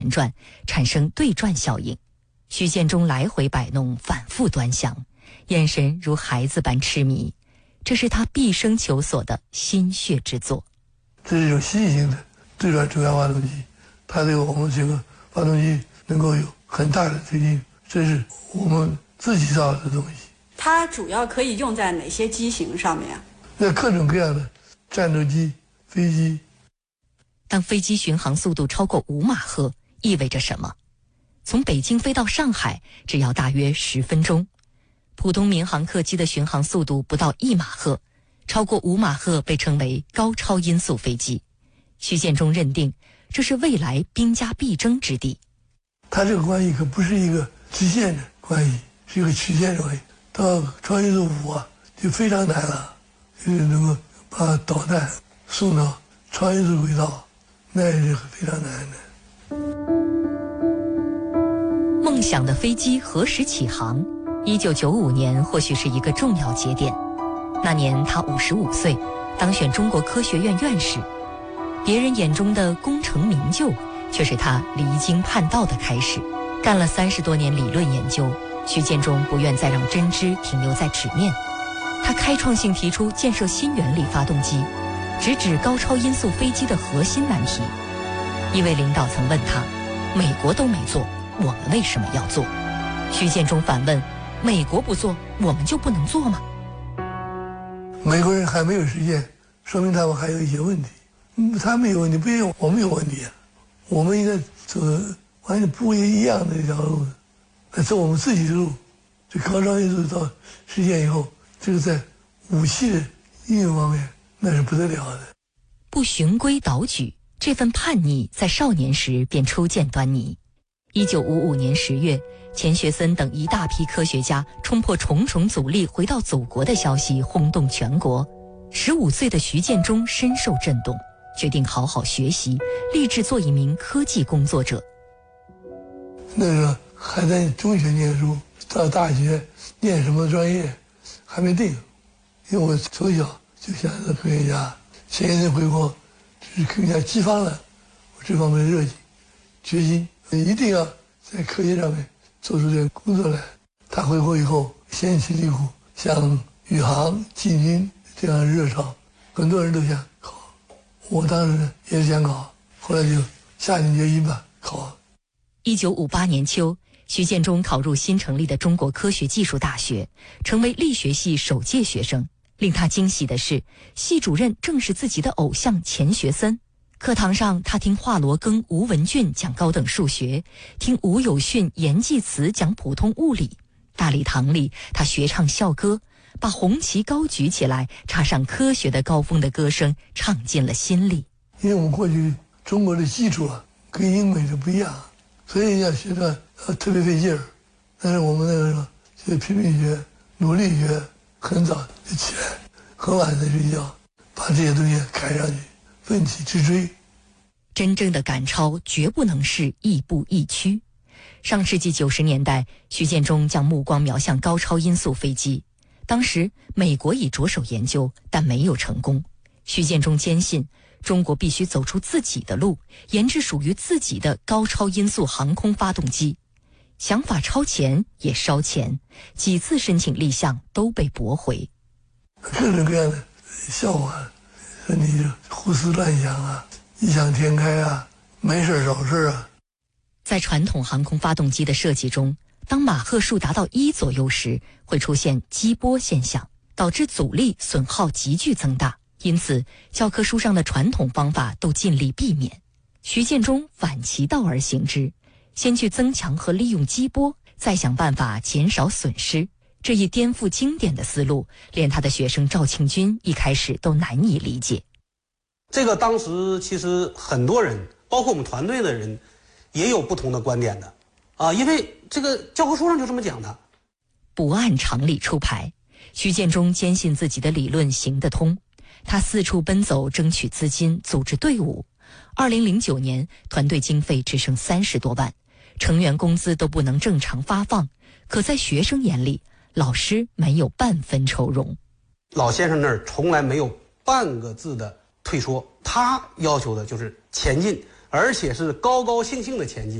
转，产生对转效应。徐建中来回摆弄，反复端详，眼神如孩子般痴迷，这是他毕生求索的心血之作。 这是一种新型的对转中央发动机，它对我们这个发动机能够有很大的推进，这是我们自己造的东西。 它主要可以用在哪些机型上面？ 在各种各样的战斗机、飞机。 当飞机巡航速度超过5马赫，意味着什么？从北京飞到上海只要大约10分钟。普通民航客机的巡航速度不到1马赫，超过5马赫被称为高超音速飞机。徐建中认定，这是未来兵家必争之地。 它这个关系可不是一个直线的关系，是一个曲线的关系。到超音速5啊，就非常难了，就是能够把导弹送到超音速轨道，那也是非常难的。 梦想的飞机何时起航？1995年或许是一个重要节点。那年他55岁，当选中国科学院院士。别人眼中的功成名就，却是他离经叛道的开始。干了30多年理论研究，徐建中不愿再让真知停留在纸面。他开创性提出建设新原理发动机，直指高超音速飞机的核心难题。一位领导曾问他，美国都没做，我们为什么要做？徐建中反问，美国不做，我们就不能做吗？ 美国人还没有实现，说明他们还有一些问题。他们有问题不一样，我们有问题啊。我们应该走完全不一样的一条路，来走我们自己的路。这高超音速到实现以后，这个在武器的应用方面那是不得了的。 不循规蹈矩，这份叛逆在少年时便初见端倪。1955年10月，钱学森等一大批科学家冲破重重阻力回到祖国的消息轰动全国。15岁的徐建中深受震动，决定好好学习，立志做一名科技工作者。 那个还在中学念书，到大学念什么专业还没定，因为我从小就想做科学家。钱学森回国只是更加激发了我这方面的热情、决心，一定要在科学上面做出点工作来。他回国以后掀起了一股像宇航进军这样的热潮，很多人都想考，我当时也是想考，后来就下定决心吧，考。 1958年秋，徐建中考入新成立的中国科学技术大学，成为力学系首届学生。令他惊喜的是，系主任正是自己的偶像钱学森。课堂上，他听华罗庚、吴文俊讲高等数学，听吴有训、严济慈讲普通物理。大礼堂里，他学唱校歌，把红旗高举起来，插上科学的高峰的歌声，唱进了心里。 因为我们过去中国的基础啊，跟英美的不一样，所以要学的特别费劲儿。但是我们那个时候就拼命学，努力学，很早就起来，很晚才睡觉，把这些东西赶上去，奋起直追。 真正的赶超绝不能是亦步亦趋。上世纪90年代，徐建中将目光瞄向高超音速飞机。当时美国已着手研究，但没有成功。徐建中坚信，中国必须走出自己的路，研制属于自己的高超音速航空发动机。想法超前也烧钱，几次申请立项都被驳回。 各种各样的笑话，说你胡思乱想啊，异想天开啊，没事找事啊。 在传统航空发动机的设计中，当马赫数达到1左右时，会出现激波现象，导致阻力损耗急剧增大。因此，教科书上的传统方法都尽力避免。徐建中反其道而行之，先去增强和利用激波，再想办法减少损失。这一颠覆经典的思路，连他的学生赵庆军一开始都难以理解。 这个当时其实很多人，包括我们团队的人，也有不同的观点的啊，因为这个教科书上就这么讲的。 不按常理出牌，徐建中坚信自己的理论行得通，他四处奔走争取资金，组织队伍。2009年，团队经费只剩30多万，成员工资都不能正常发放。可在学生眼里，老师没有半分愁容。 老先生那儿从来没有半个字的退缩，他要求的就是前进， 而且是高高兴兴的前进。